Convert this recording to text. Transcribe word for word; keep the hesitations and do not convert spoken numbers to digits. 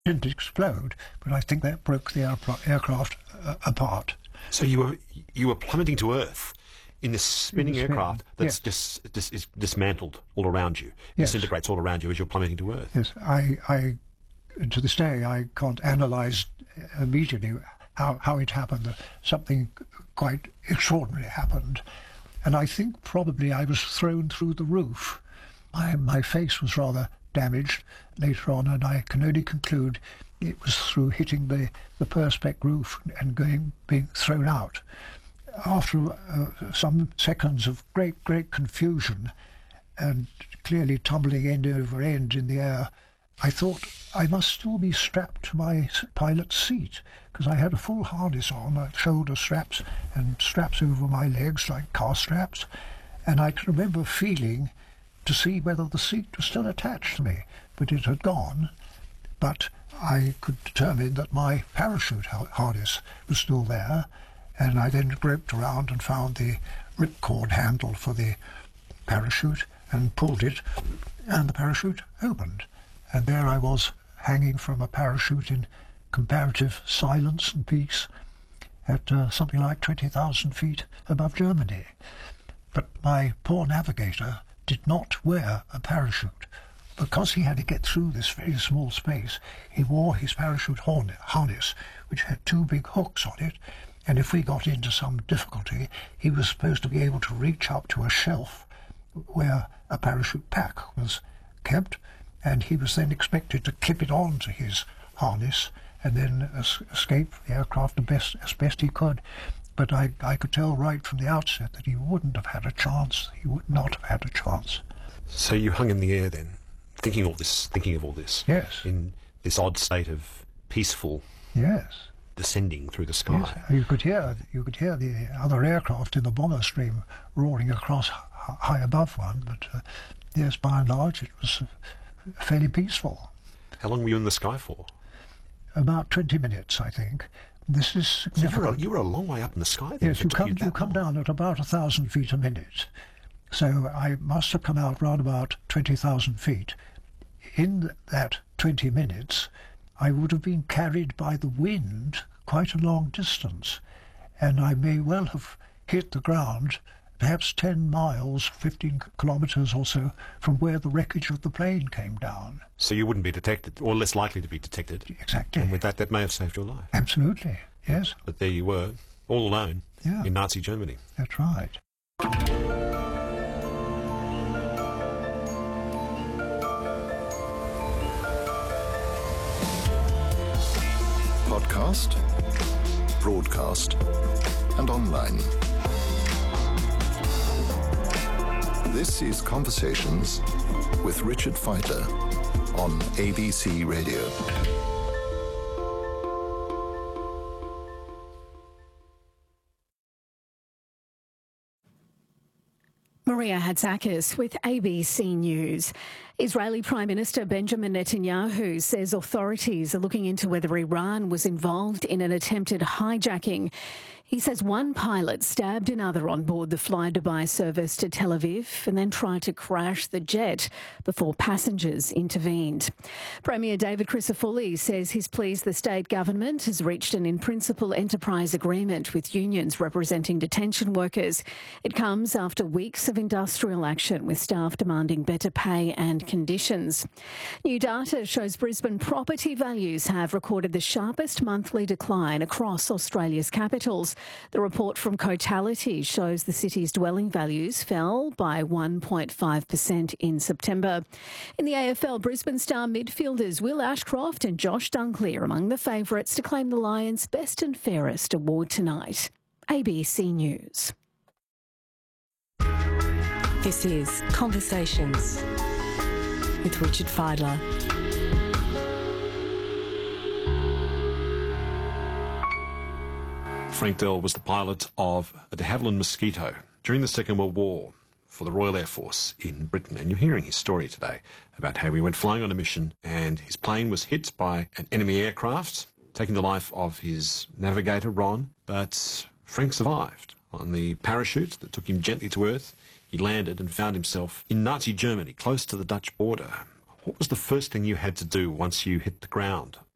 didn't explode, but I think that broke the airpro- aircraft uh, apart. So you were you were plummeting to Earth in this spinning Spinning, aircraft that's yes. just dis, is dismantled all around you, Yes. disintegrates all around you as you're plummeting to Earth. Yes, I, I, to this day, I can't analyse immediately how, how it happened. Something quite extraordinary happened. And I think probably I was thrown through the roof. My, my face was rather damaged later on, and I can only conclude it was through hitting the, the Perspex roof and going being thrown out. After uh, some seconds of great, great confusion and clearly tumbling end over end in the air, I thought I must still be strapped to my pilot's seat, because I had a full harness on, like shoulder straps and straps over my legs like car straps, and I can remember feeling to see whether the seat was still attached to me, but it had gone. But I could determine that my parachute harness was still there, and I then groped around and found the ripcord handle for the parachute and pulled it, and the parachute opened. And there I was, hanging from a parachute in comparative silence and peace at uh, something like twenty thousand feet above Germany. But my poor navigator did not wear a parachute. Because he had to get through this very small space, he wore his parachute harness, which had two big hooks on it, and if we got into some difficulty, he was supposed to be able to reach up to a shelf where a parachute pack was kept, and he was then expected to clip it on to his harness and then es- escape the aircraft as best, as best he could. But I, I could tell right from the outset that he wouldn't have had a chance. He would not have had a chance. So you hung in the air then, thinking all this, thinking of all this. Yes. In this odd state of peaceful Yes. descending through the sky. Yes. You could hear you could hear the other aircraft in the bomber stream roaring across h- high above one. But uh, yes, by and large, it was uh, fairly peaceful. How long were you in the sky for? About twenty minutes, I think. This is So you, were a, significant. you were a long way up in the sky then. Yes, if it you took come you you that come long. down at about a thousand feet a minute. So I must have come out round about twenty thousand feet. In that twenty minutes, I would have been carried by the wind quite a long distance, and I may well have hit the ground perhaps ten miles, fifteen kilometres or so from where the wreckage of the plane came down. So you wouldn't be detected, or less likely to be detected. Exactly. And with that, that may have saved your life. Absolutely, yes, But there you were, all alone, Yeah. in Nazi Germany. that's right. Podcast, broadcast, and online. This is Conversations with Richard Fidler on A B C Radio. Maria Hatzakis with A B C News. Israeli Prime Minister Benjamin Netanyahu says authorities are looking into whether Iran was involved in an attempted hijacking. He says one pilot stabbed another on board the Fly Dubai service to Tel Aviv and then tried to crash the jet before passengers intervened. Premier David Crisafulli says he's pleased the state government has reached an in-principle enterprise agreement with unions representing detention workers. It comes after weeks of industrial action with staff demanding better pay and conditions. New data shows Brisbane property values have recorded the sharpest monthly decline across Australia's capitals. The report from Cotality shows the city's dwelling values fell by one point five percent in September. In the A F L, Brisbane Star midfielders Will Ashcroft and Josh Dunkley are among the favourites to claim the Lions' Best and Fairest award tonight. A B C News. This is Conversations with Richard Fidler. Frank Dell was the pilot of a de Havilland Mosquito during the Second World War for the Royal Air Force in Britain. And you're hearing his story today about how he went flying on a mission and his plane was hit by an enemy aircraft, taking the life of his navigator, Ron. But Frank survived. On the parachute that took him gently to Earth, he landed and found himself in Nazi Germany, close to the Dutch border. What was the first thing you had to do once you hit the ground